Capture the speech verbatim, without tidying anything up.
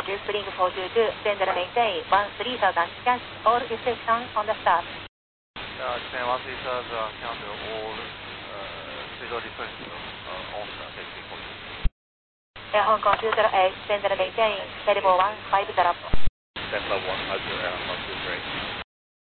Spring four two two, send and maintain one three thousand, cancel all reception on the start. Uh, Japan one three thousand, cancel all uh, schedule requests uh, on the safety code. Air Hong Kong two zero eight, send and maintain, Terrible one five zero. Delta one five zero, one two three.